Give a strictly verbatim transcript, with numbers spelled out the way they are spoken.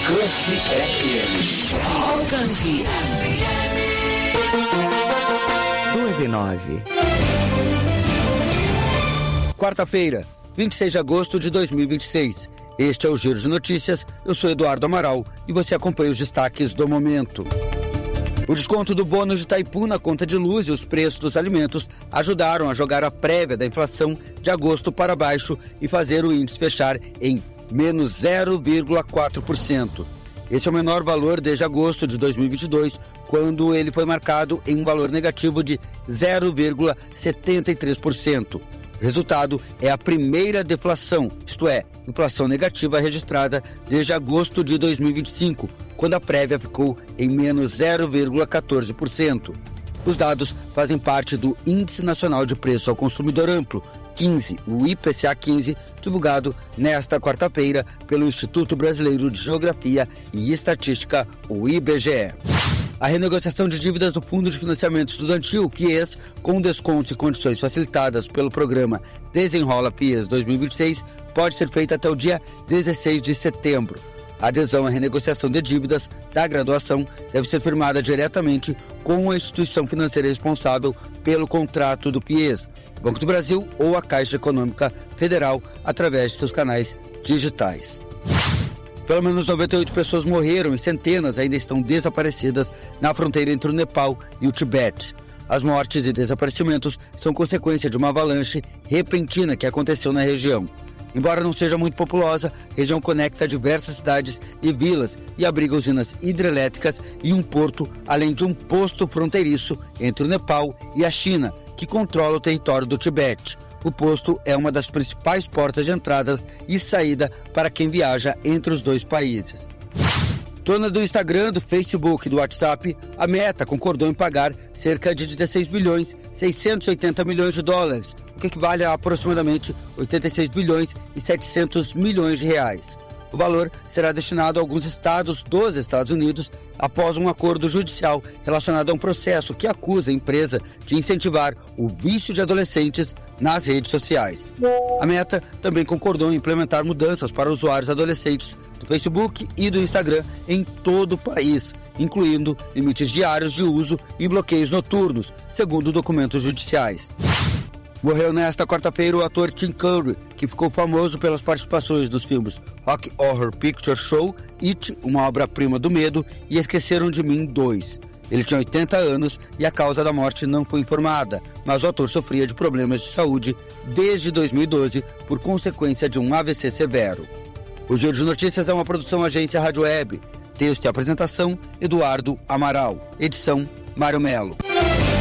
Alcance F M. Alcance doze e nove. Quarta-feira, vinte e seis de agosto de dois mil e vinte e seis. Este é o Giro de Notícias. Eu sou Eduardo Amaral e você acompanha os destaques do momento. O desconto do bônus de Itaipu na conta de luz e os preços dos alimentos ajudaram a jogar a prévia da inflação de agosto para baixo e fazer o índice fechar em menos zero vírgula quatro por cento. Esse é o menor valor desde agosto de dois mil e vinte e dois, quando ele foi marcado em um valor negativo de zero vírgula setenta e três por cento. O resultado é a primeira deflação, isto é, inflação negativa registrada desde agosto de dois mil e vinte e cinco, quando a prévia ficou em menos zero vírgula quatorze por cento. Os dados fazem parte do Índice Nacional de Preço ao Consumidor Amplo, quinze, o I P C A quinze, divulgado nesta quarta-feira pelo Instituto Brasileiro de Geografia e Estatística, o I B G E. A renegociação de dívidas do Fundo de Financiamento Estudantil, FIES, com descontos e condições facilitadas pelo programa Desenrola FIES dois mil e vinte e seis, pode ser feita até o dia dezesseis de setembro. A adesão à renegociação de dívidas da graduação deve ser firmada diretamente com a instituição financeira responsável pelo contrato do FIES, Banco do Brasil ou a Caixa Econômica Federal, através de seus canais digitais. Pelo menos noventa e oito pessoas morreram e centenas ainda estão desaparecidas na fronteira entre o Nepal e o Tibete. As mortes e desaparecimentos são consequência de uma avalanche repentina que aconteceu na região. Embora não seja muito populosa, a região conecta diversas cidades e vilas e abriga usinas hidrelétricas e um porto, além de um posto fronteiriço entre o Nepal e a China, que controla o território do Tibete. O posto é uma das principais portas de entrada e saída para quem viaja entre os dois países. Dona do Instagram, do Facebook e do WhatsApp, a Meta concordou em pagar cerca de dezesseis bilhões seiscentos e oitenta milhões de dólares, o que equivale a aproximadamente oitenta e seis bilhões e setecentos milhões de reais. O valor será destinado a alguns estados dos Estados Unidos após um acordo judicial relacionado a um processo que acusa a empresa de incentivar o vício de adolescentes nas redes sociais. A Meta também concordou em implementar mudanças para usuários adolescentes do Facebook e do Instagram em todo o país, incluindo limites diários de uso e bloqueios noturnos, segundo documentos judiciais. Morreu nesta quarta-feira o ator Tim Curry, que ficou famoso pelas participações dos filmes Rocky Horror Picture Show, It, uma obra-prima do medo, e Esqueceram de Mim dois. Ele tinha oitenta anos e a causa da morte não foi informada, mas o ator sofria de problemas de saúde desde dois mil e doze por consequência de um A V C severo. O Giro de Notícias é uma produção Agência Rádio Web. Texto e apresentação, Eduardo Amaral. Edição, Mário Melo.